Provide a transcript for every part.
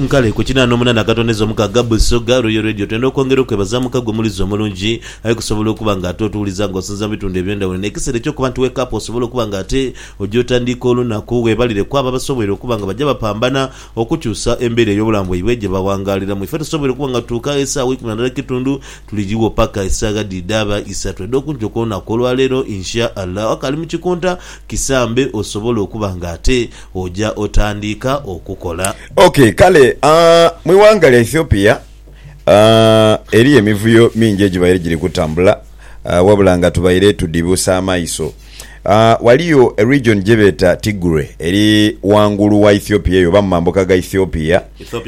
nkale ku kina n'omunana akatoneza omukaga Busoga Royal Radio tendo kwongera okwebaza mukago mulizo omulungi ayi kusobola okuba nga ate otuuliza ng'osinza bitundu eby'endawulo n'ekiseera ky'okuba nti wake up osobola okuba nga ate ojja otandika olunaku weebalire kwabo abasobole okuba nga bajja bapambana okukyusa embeera ey'obulamu bwaibwe gye bawangaliramu ife tusobole okuba nga tutuuka essaawa 12 ekitundu tuligiwo paka essaawa didaba 3 edda okuntuuka olunaku olwaleero insha allah akali mu kikunta kisambe osobola okuba nga ate ojja otandika okukola. Okay, kale mwiwanga lya Ethiopia eri emivuyo mingi egibaire giri kutambula wabula nga tubaire tudibusa amaiso. Waliyo a region jebeta Tigray eri wangulu wa Ethiopia eyo bamamboka ga Ethiopia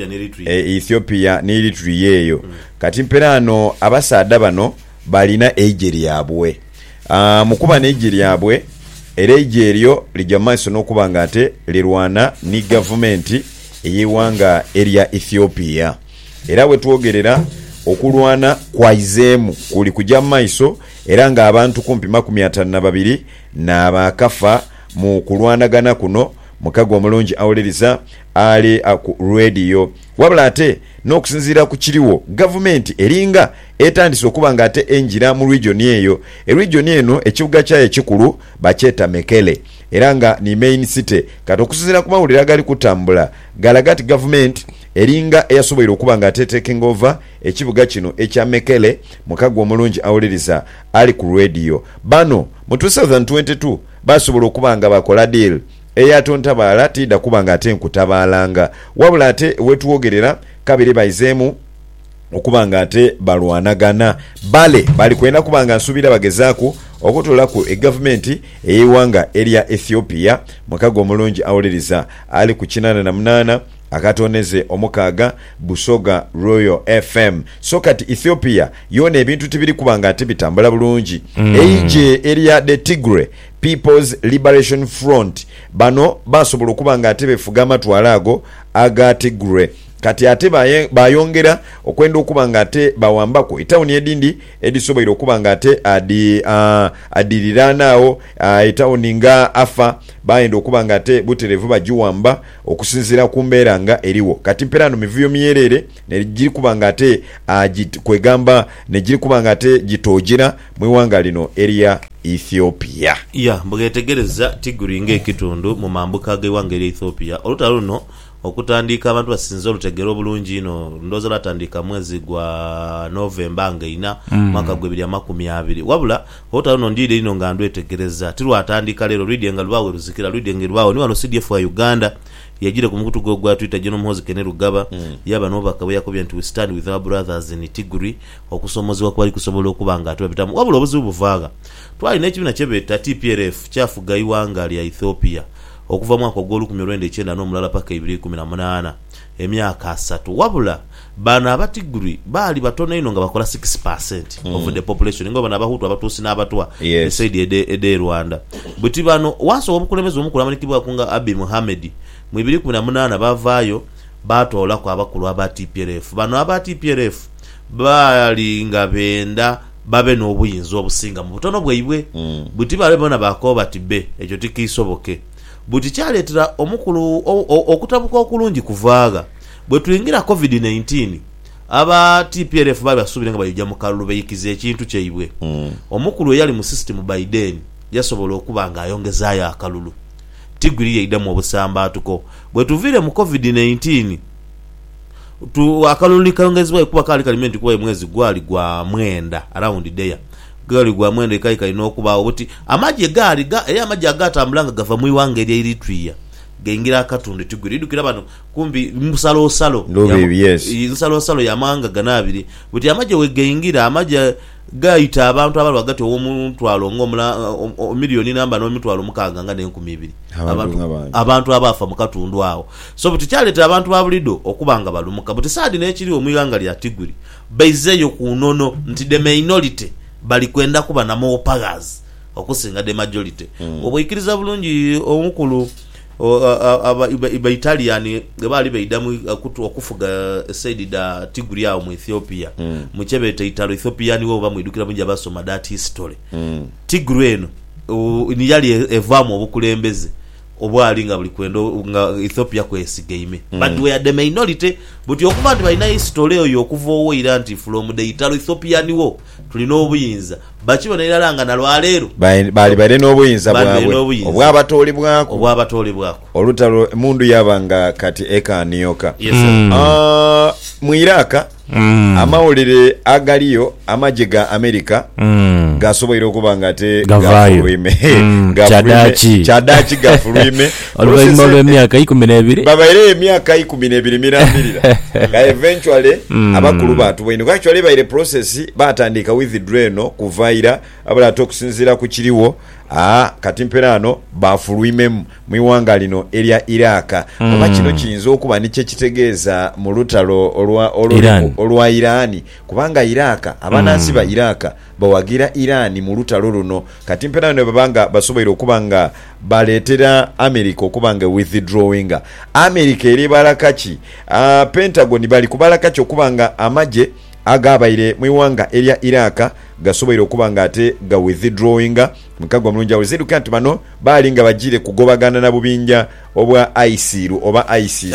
ni Eritrea eyo kati mperano abasaada bano balina ejeri yabwe mukuba n'ejeri yabwe era ejeri eryo lijja maiso n'okuba nga ate lirwana ni gavumenti eyewanga erya Ethiopia era we twogerera okulwana kwaizeemu kuli kujja maiso era nga abantu kumpi 52 n'abakafa mu kulwanagana kuno mukago omulungi awuliriza ali ku radio wabula ate n'okusinziira ku kiriwo gavumenti eringa etandise okuba nga ate enjira mu region eyo region eno ekibuga kyayo ekikulu bakyeta Mekele era nga ni main city kati okusinziira ku mawulire agali kutambula galagati gavumenti eringa eyasobola okuba nga ate taking over ekibuga kino ekya Mekele mukago omulungi awuliriza ali ku radio bano mu 2022 basobola okuba nga bakola deal eyatontabala tidda kuba nga ate nkutabalanga wabula ate wetuwogerera kabiri baizeemu okuba nga ate balwanagana bali kwenda kuba nga nsubira bagezaako okutolaku egavumenti eyewanga erya Ethiopia mukago omulungi awuliriza ali ku 88 akatoneze omukaaga Busoga Royal FM so kati Ethiopia yona ebintu tibiri kuba nga ate bitambula bulungi eije erya the Tigray People's Liberation Front bano basobola okuba nga ate befuga amatwala ago aga Tigray kati ate bayongera okwenda okuba nga ate bawambako etawuni edindi edisobola okuba nga ate adiriranawo etawuni nga Afa bayenda okuba nga ate buterevu bajiwamba okusinzira ku mbeera nga eriwo kati mperano mivuyo myerere negiri kuba nga ate kwegamba negiri kuba nga ate gitojera mwiwanga lino area Ethiopia mbugetegereza Tigray ng'ekitundu mu mambuka g'ewanga erya Ethiopia olutalo luno okutandika abantu basinze olutegero obulungi ino ndoza latandika mwezi gwa November ngaina mwaka gwa 2020 wabula olutalo luno ndire ino nga ndwetegereza tilwatandika lero lwidye nga lwawe ruzikira lwidye nga lwawe ni wano CDF wa Uganda yajire ku mukutu gwa Twitter jeno Muhoozi Kene Rugaba yaba no bakabya ko byantu we stand with our brothers in Tigray okusomozwa kwali kusobola okubanga atubitamu wabula obuzibu buvaga twali n'ekibina kyebeta TPLF kyafuga iwanga lya Ethiopia okuva mwaka ogw'olu 19 n'omulala paka 2018 emyaka 3 wabula bana abatiguri bali batono ino nga bakola 6% of the population ngo bana abahutu abatusi n'abatwa esaidi ede Rwanda buti bano waso obukulembeze omukulu amanikibwa kunga Abiy Mohamed mu 2018 bavaayo batola kwa abakulu aba TPLF bano aba TPLF bali nga benda babe n'obuyinza obusinga mu butono bwaibwe buti bale bona bakoba tibe ekyo tikisoboke buti kyaletera omukulu okutabuka okulungi kuvaaga bwe tulingira COVID-19 aba TPLF bali basubira nga bayijja mu kalulu beyikize ekintu kyeibwe omukulu yali mu system Biden yasobola okuba nga ayongezaayo akalulu Tigray yaidamu obusambatuko bwe tuvire mu COVID-19 akalulu kayongezebwa kuba kali kalimenti kuba mwezi gwali gwa mwenda around there gali gwa mwenda kai n'okuba obuti amaje gali amaje agatambulanga gava mu iwanga erya Eritrea gengira akatundu Tigray dukira bano kumbi musalo nsalo yamanga ganabiri buti amaje wegengira amaje gaita abantu abali wagati w'omutwalo ngomula miliyoni namba no mitwalo mukaga nga ne2,000 abantu abafa mu katundu awo so buti kyaleta abantu babulido okubanga balumuka buti sadi n'ekiri omuyanga lya Tigray baizeyo kunono nti the minority bali kwenda kuba na more pagazi okusinga the majority obuyikiriza bulungi omukulu aba Italian bali baidamu okufuga saidi da Tigray awo mu Ethiopia mu kyebeta Italo Ethiopian wo bamwidukira bunja basoma that history Tigray no ni yali evamu obukulembeze obwali nga buli kwendo nga Ethiopia kwesigaime but we are the minority but okuba nti balina history eyo okuva owira nti from the Italo Ethiopian war tulina obuyinza bakibona iralanga na lwaleero bali bale n'obuyinza bwabwe obw'abatoli bwako olutalo mundu yabanga kati ekaniyoka mu Iraka amawulire agaliyo amaje ga America gasoboire okubanga ate gafulwime chadachi gafulwime olw'immo lw'emyaka 12 babaire emyaka 12 mirambirira nga eventually abakulu batu bwino actually baire process batandika withdrawal kuvaira abala tokusinzira ku kiriwo kati mperano bafulwime mu iwanga lino erya Iraka oba kino kiyinza okuba nikye kitegeeza mu lutalo olwa Irani kubanga Iraka abanansi ba Iraka bawagira Irani mu lutalo luno kati mperano babanga basoboire okubanga baletera America okubanga withdrawing America eri balakachi Pentagon bali kubalakachi okubanga amaje agabaire mu iwanga erya Iraka gasoboire okubanga ate ga withdrawing mukagwa mulunja weziruka nti bano balinga bajire kugobagana na bubinja obwa ICC oba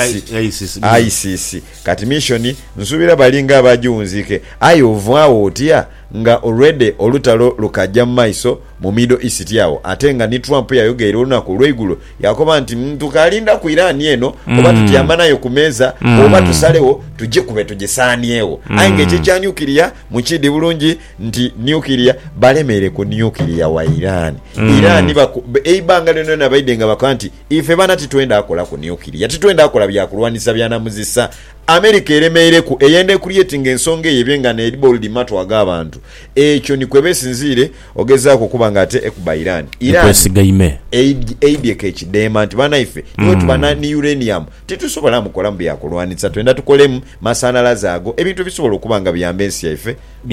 ICC kati mission nsubira balinga abajunzike ayovwawo otya nga already olutalo lukajja maiso mu Middle East yawo atenga ni Trump yayogera olunaku lweigulo yakoba nti tukalinda ku Iran eno oba tutiyamba nayo kumeza oba tusalewo tujje kube tugisaanyewo ainge kyanyukiriya mukidi bulungi nti nuclear balemere ku nuclear wa Iran Iran eibanga leno na Biden nga bakanti ife bana titwenda akola ku nuclear titwenda akola bya kulwanisa byana muzisa America eremeere ku eyende creating ensonge yebenga na bold matter agabantu ekyo ni kwebesinzire ogezaako kubanga ate ekuba Iran kwesigaime ADK demand bana ife niwe tubana ni uranium titusobola mukola mbya kulwanisa twenda tukolemu masanala zago ebintu bisobola okubanga byambe ensi yaife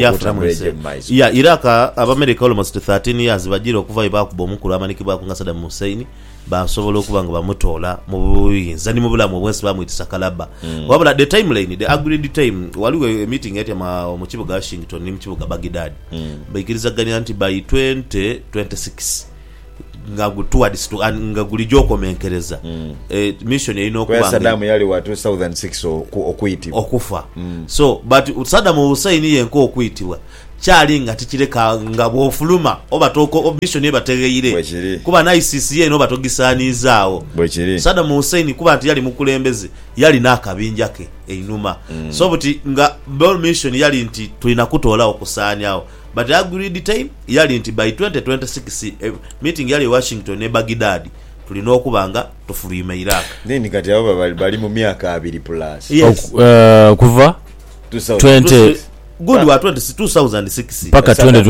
ya Iraka America almost 13 years bajira okuva ibakuba omukulu amaniki bakunga Saddam Hussein basobola okubanga bamutola mu buyinza ni mu bulamu obwensi bamwitisa kalaba wabula the timeline the agreed time waliwo meeting yati mu kibuga Washington ni mu kibuga Baghdad bayikiriza ganya nti by 2026 ngagu towards to ngagulijo komenkereza mission ino kubanga Saddam yali wa 2006 okufa so but Saddam Hussein yenko okuitibwa chali ngati kireka ngabo fuluma oba toko mission ebategeire kuba na ICC eno batogisanizawo Saddam Hussein kuba nti yali mukulembeze yali nakabinja ke einuma so buti nga ball mission yali nti tulina kutola okusanyawo but agreed time yali nti by 2026 meeting yali Washington ne Baghdad tulina okubanga tufulima Iraq nini kati abo bali mu myaka 2 plus kuva 20 good wa 2006 paka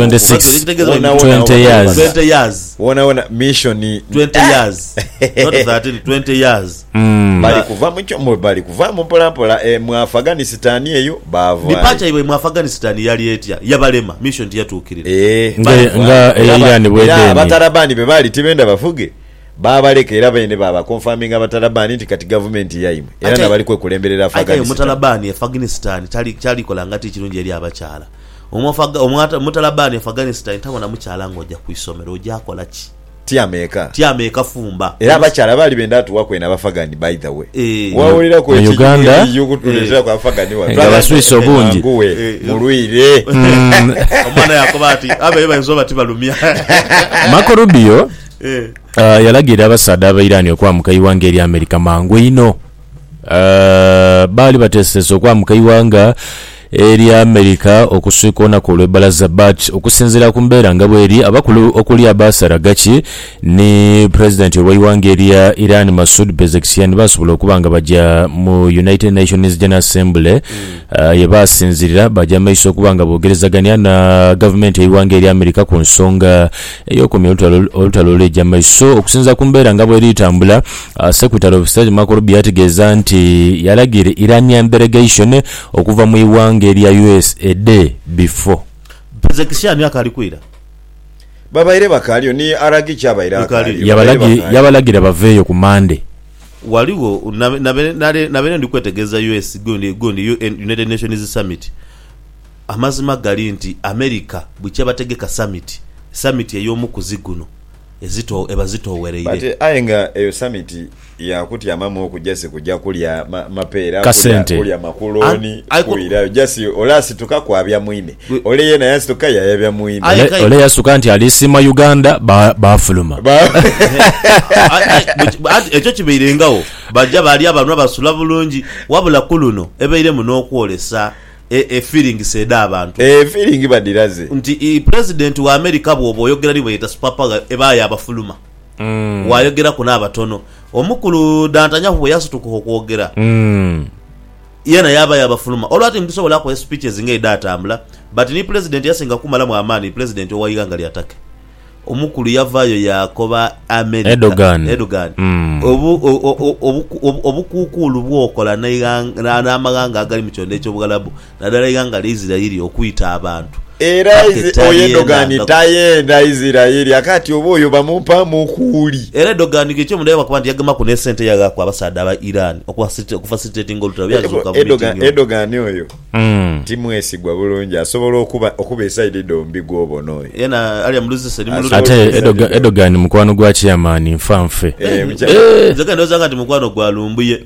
2026 20 years wona mission ni 20 years not 13 20 years bali kuva mu bali kuva mu pola mu Afghanistan eyo bava dipacha iwe mu Afghanistan yali etya yabalema mission yatukirira nga Iran bwedeni abatalabani be bali tibenda bafuge babalekera bene baba confirming abatalabani nti kati government yaimwe era nabali kwekulemberera Afghanistan mutalabani Afghanistan chali kolanga ti kirungi eri abachala mutalabani Afghanistan tabona muchala ngoja kuisomero ojakola ki tiameka fumba era abachala bali benda tuwakwena abafagani by the way wawulira ku Uganda yukutuletera kwa afagani wa nga Swiss obungi mulwire omwana yakobati abe nzoba tibalumya Marco Rubio yalagira abasada aba Iran okwamuka iwanga eri America mangu ino bali batesese okwamuka iwanga eri America okuswikona ku lwebalaza but okusinzira ku mbeera nga bweri abakulu okuli Abasara Gachi ni president wa iwanga eri Iran Masoud Pezeshkian basobola okubanga bajja mu United Nations General Assembly yebasinzirira bajja maiso okubanga bogerezaganya na government iwanga eri America ku nsonga eyokomya olutalo lwejja maiso okusinza ku mbeera nga bweri itambula Secretary of State Marco Rubio yategeeza nti yalagira Iranian delegation okuva mu iwanga eri US a day before Pezeshkian yakalikwira babaire bakalyo ni aragi kyabaira yabalagira baveyo ku Monday waliwo nabene ndikwetegeza US gondi United Nations Summit amazima gali nti America bukya bategeka summit ey'omu kuziguno ebazitowereire but ayenga eyo summit yakuti amamu okujase kujja kulya mapeera Kasente. kulya makoloni kulira jasi olasi tukakwabya mwine oleye na yasi tukaya yabya mwine ole yasuka nti alisima Uganda bafuluma ekyo kibeirengawo bajja bali abantu abasula bulungi wabula kuluno ebeire munokwolesa feeling seda abantu feeling badiraze nti president wa America bwobo oyogera ni bweta papa ebaya abafuluma wayogera kuna abatono omukulu dantanya bwe yasutuka okwogera yena yaba yabafuluma olwati mtusobola ko speeches nge data amla but ni president yasinga kumala mu amani president wa Uganda lyatake omukulu yavayo yakoba America Erdogan obukukulu bwokola n'amaganga agali mu kyonde ky'obugalabu nadala Uganda Israeli okuyita abantu era Erdogan tayenda Israeli akati oboyo bamupa mukuli Erdogan gekyo mundaye bakwandi yagama ku ne sente yaga kwa basada ba Iran okufacilitating olutalo byazuka mu Erdogan oyo timu esigwa bulungi asobola okuba eside dombi gobono yena ali amuluzi sedi muluzi ate Erdogan mukwano gwa chairman mfanfe zaka ndoza ngati mukwano gwa lumbuye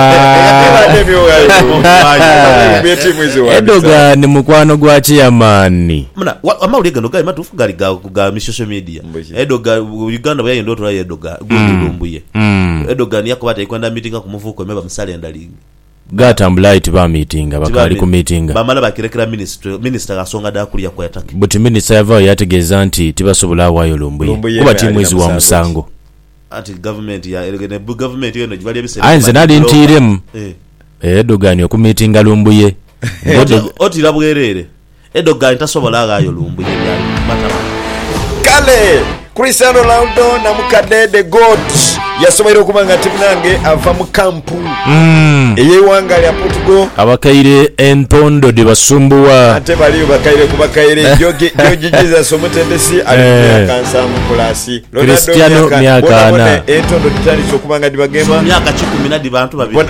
Erdogan mukwano gwa chairman mna amauliga ndo gali matufu gali ga social media Erdogan Uganda bya ndo tola Erdogan lumbuye Erdogan yakobata ikwanda meeting ku muvuko meba musale ndalingi gatambula iti ba meeting bakali ku meeting bamala bakirekera minister gasonga da kuli yakwa yataki but minister yava yategeza nti tibasobola wayo lumbuye kuba ti mwezi wa musango ati government ya government yeno jibali ebisere anze nali ntiremu Erdogan oku meeting lumbuye oti labwerere Erdogan tasobola gayo lumbuye bya matama kale Cristiano Ronaldo na mukadede goat yasobola okubanga timunange ava mu kampu eyewanga lya Portugal abakaire entondo de basumbuwa ate baliyo bakaire kubakaire George Jesus omutendesi ali kansamu klasi Cristiano myakana entondo ditali okubanga dibagema myaka 10 di bantu babiri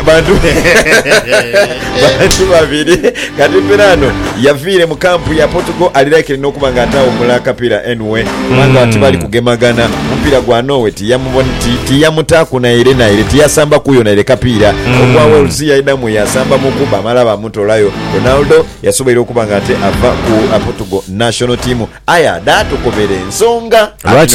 bantu babiri kati Pirano yavire mu kampu ya Portugal alirake n'okubanga atawo mulaka pira anyway manga atibali kugemagana mpira gwa Norway tiyamubona mutaku na ile tiyasamba kuyo na ile kapira okwa Wales yaida yasamba mukuba malaba mutolayo Ronaldo yasobola okubanga ate ava ku Portugal national team aya datu kobere ensonga